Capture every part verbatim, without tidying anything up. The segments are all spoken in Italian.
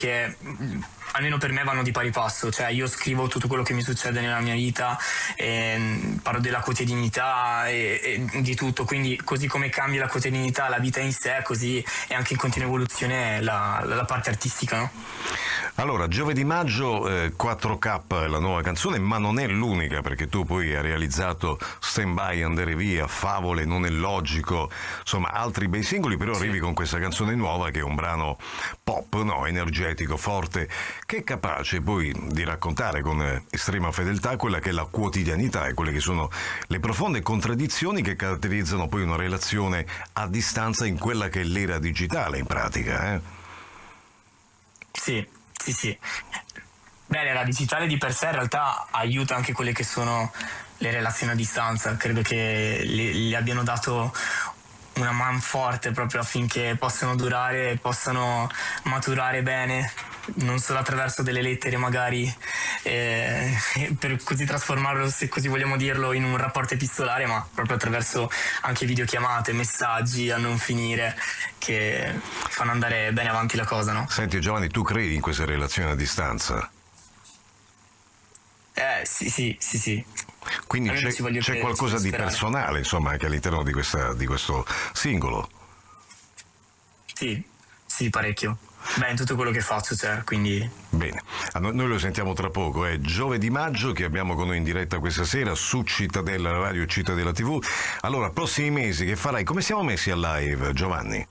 che mh, almeno per me vanno di pari passo, cioè io scrivo tutto quello che mi succede nella mia vita, e parlo della quotidianità e, e di tutto, quindi così come cambia la quotidianità, la vita in sé, così è anche in continua evoluzione la, la, la parte artistica, no? Allora, Giovedì Maggio, eh, quattro K è la nuova canzone, ma non è l'unica, perché tu poi hai realizzato Stand By, Andare Via, Favole, Non è logico, insomma altri bei singoli, però arrivi con questa canzone nuova che è un brano pop, no, energetico, forte, che è capace poi di raccontare con estrema fedeltà quella che è la quotidianità e quelle che sono le profonde contraddizioni che caratterizzano poi una relazione a distanza in quella che è l'era digitale in pratica, eh? Sì, sì, sì. Beh, l'era digitale di per sé in realtà aiuta anche quelle che sono le relazioni a distanza, credo che gli, gli abbiano dato una man forte proprio affinché possano durare e possano maturare bene, non solo attraverso delle lettere magari, eh, per così trasformarlo, se così vogliamo dirlo, in un rapporto epistolare, ma proprio attraverso anche videochiamate, messaggi a non finire che fanno andare bene avanti la cosa, no? Senti Giovanni, tu credi in queste relazioni a distanza? Eh sì, sì, sì, sì. Quindi c'è, c'è qualcosa di personale, insomma, anche all'interno di, questa, di questo singolo? Sì, sì, parecchio. Beh, in tutto quello che faccio c'è, quindi... Bene, noi lo sentiamo tra poco, è Giovedì Maggio che abbiamo con noi in diretta questa sera su Cittadella Radio e Cittadella tivù. Allora, prossimi mesi che farai? Come siamo messi al live, Giovanni?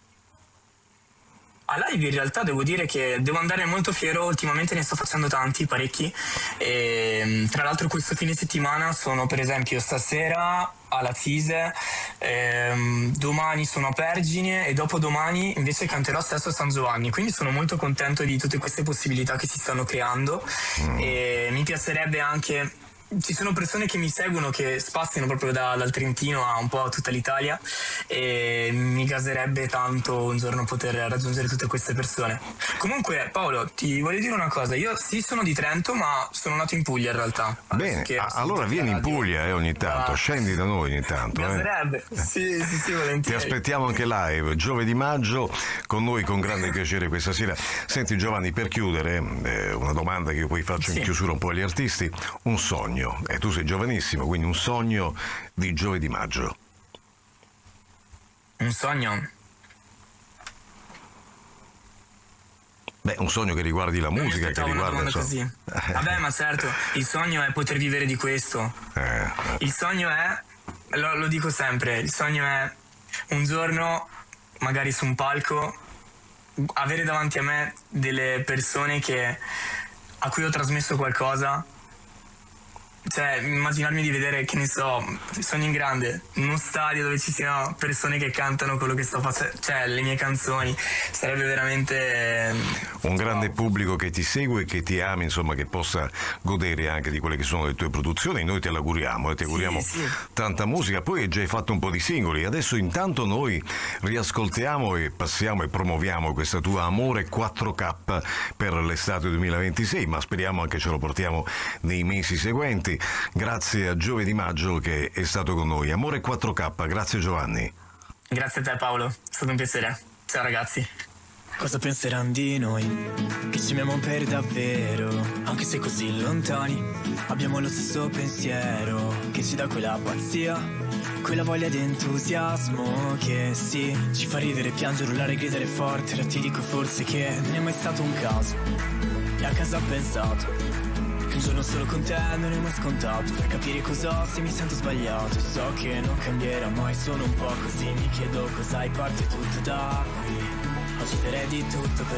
A live in realtà devo dire che devo andare molto fiero, ultimamente ne sto facendo tanti, parecchi, e tra l'altro questo fine settimana sono per esempio stasera alla Cise, ehm, domani sono a Pergine e dopodomani invece canterò stesso a San Giovanni, quindi sono molto contento di tutte queste possibilità che si stanno creando mm. e mi piacerebbe anche... Ci sono persone che mi seguono che spaziano proprio da, dal Trentino a un po' a tutta l'Italia e mi gaserebbe tanto un giorno poter raggiungere tutte queste persone. Comunque Paolo, ti voglio dire una cosa, io sì sono di Trento ma sono nato in Puglia in realtà. Bene, allora vieni in Puglia eh, ogni tanto, ah, scendi da noi ogni tanto. Mi gaserebbe, eh. sì, sì, sì, volentieri. Ti aspettiamo anche live, Giovedì Maggio, con noi con grande piacere questa sera. Senti Giovanni, per chiudere, eh, una domanda che io poi faccio sì. in chiusura un po' agli artisti, un sogno. E tu sei giovanissimo, quindi un sogno di Giovedì Maggio. Un sogno? Beh, un sogno che riguardi la musica, che riguarda... So... così. Vabbè, ma certo, il sogno è poter vivere di questo. Eh. Il sogno è, lo, lo dico sempre, il sogno è un giorno, magari su un palco, avere davanti a me delle persone che, a cui ho trasmesso qualcosa. Cioè, immaginarmi di vedere, che ne so, sogno in grande, in uno stadio dove ci siano persone che cantano quello che sto facendo, cioè le mie canzoni, sarebbe veramente... Un grande pubblico che ti segue e che ti ami, insomma, che possa godere anche di quelle che sono le tue produzioni. Noi te l'auguriamo e ti auguriamo sì, sì. tanta musica. Poi hai già fatto un po' di singoli, adesso intanto noi riascoltiamo e passiamo e promuoviamo questa tua Amore quattro K per l'estate duemilaventisei, ma speriamo anche ce lo portiamo nei mesi seguenti. Grazie a Giovedì Maggio che è stato con noi. Amore quattro K, grazie Giovanni. Grazie a te Paolo, è stato un piacere. Ciao ragazzi. Cosa penseranno di noi? Che ci amiamo per davvero, anche se così lontani. Abbiamo lo stesso pensiero che ci dà quella pazzia, quella voglia di entusiasmo che sì, ci fa ridere, piangere, urlare, gridare forte. Ora ti dico forse che non è mai stato un caso. E a casa ho pensato che un giorno solo con te non è mai scontato. Per capire cosa se mi sento sbagliato. So che non cambierà mai, sono un po' così. Mi chiedo cosa hai parte tutto da qui. Oggi darei di tutto per